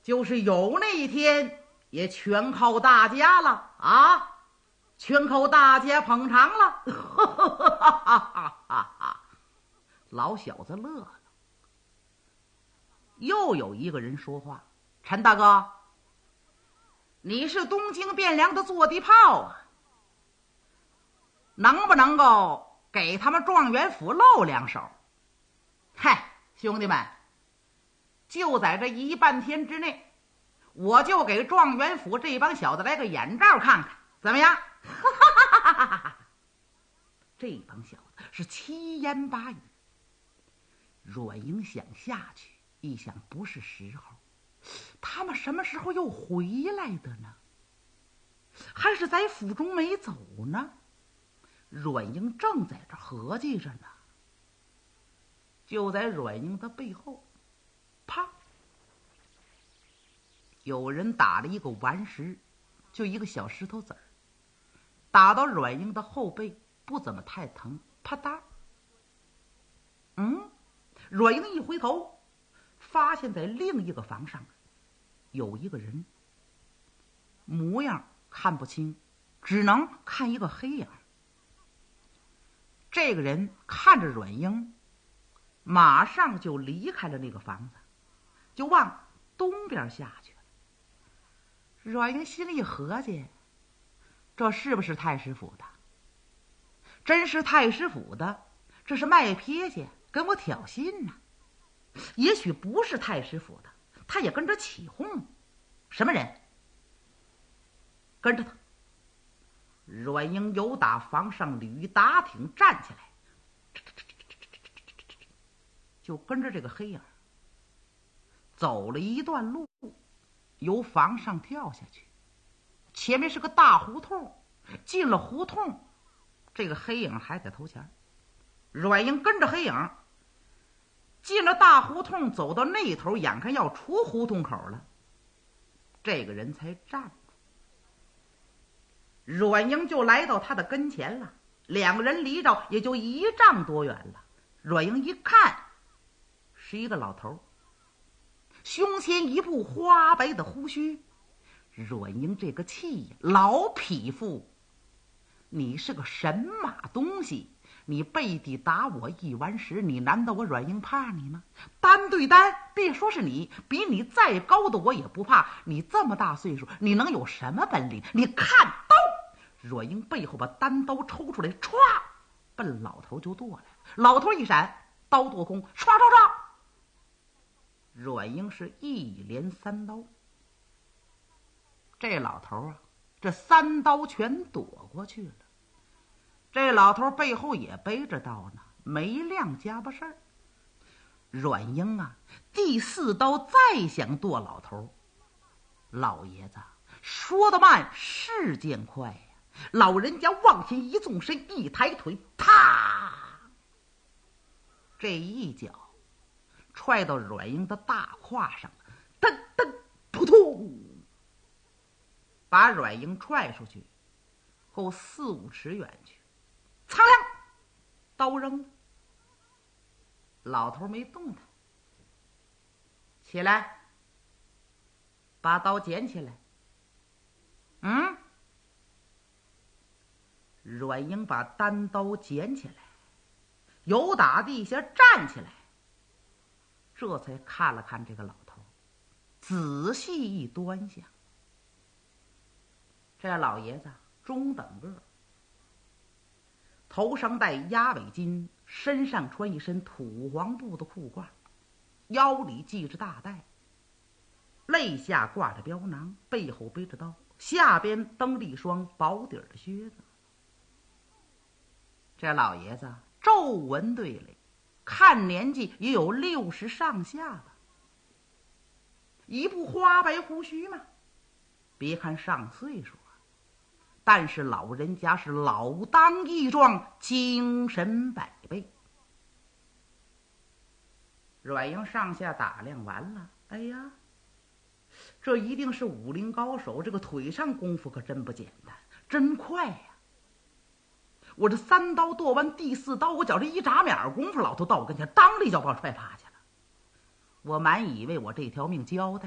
就是有那一天，也全靠大家了啊！全靠大家捧场了。老小子乐了。又有一个人说话：“陈大哥，你是东京汴梁的坐地炮啊，能不能够给他们状元府露两手？”嗨，兄弟们，就在这一半天之内，我就给状元府这帮小子来个眼罩看看，怎么样？这帮小子是七言八语。阮英想下去，一想不是时候，他们什么时候又回来的呢？还是在府中没走呢？阮英正在这合计着呢。就在阮英的背后，啪，有人打了一个顽石，就一个小石头子儿，打到阮英的后背，不怎么太疼，啪嗒。阮英一回头，发现在另一个房上有一个人，模样看不清，只能看一个黑影。这个人看着阮英，马上就离开了那个房子，就往东边下去了。阮英心里合计，这是不是太师府的？真是太师府的，这是卖撇下跟我挑衅呢。也许不是太师府的，他也跟着起哄。什么人？跟着他。阮英由打房上捋打挺站起来，就跟着这个黑影走了一段路，由房上跳下去。前面是个大胡同，进了胡同，这个黑影还在头前。阮英跟着黑影进了大胡同，走到那头，眼看要出胡同口了，这个人才站住。阮英就来到他的跟前了，两个人离着也就1丈多远了。阮英一看，是一个老头，胸前一部花白的胡须。阮英这个气，老匹夫，你是个神马东西？你背地打我一顽石，你难道我阮英怕你吗？单对单，别说是你，比你再高的我也不怕。你这么大岁数，你能有什么本领？你看刀！阮英背后把单刀抽出来，歘，奔老头就剁来。老头一闪，刀剁空，唰唰唰。阮英是一连3刀，这老头啊，这3刀全躲过去了。这老头背后也背着刀呢，没亮家巴事儿。阮英啊，第4刀再想剁老头，老爷子说得慢，是见快呀。老人家往前一纵身，一抬腿，啪，这一脚踹到阮英的大胯上，噔噔扑通，把阮英踹出去后4、5尺远去。苍凉，刀扔了。老头没动弹。起来，把刀捡起来。阮英把单刀捡起来，由打地下站起来，这才看了看这个老头，仔细一端详。这老爷子中等个，头上戴鸭尾巾，身上穿一身土黄布的裤褂，腰里系着大带，肋下挂着镖囊，背后背着刀，下边蹬了一双薄底的靴子。这老爷子皱纹对垒，看年纪也有60上下了，一部花白胡须嘛，别看上岁数啊，但是老人家是老当益壮，精神百倍。阮英上下打量完了，哎呀，这一定是武林高手，这个腿上功夫可真不简单，真快呀！我这3刀剁完，第4刀我觉着一眨眼功夫，老头到我跟前，当了一脚把我踹趴下了。我满以为我这条命交代。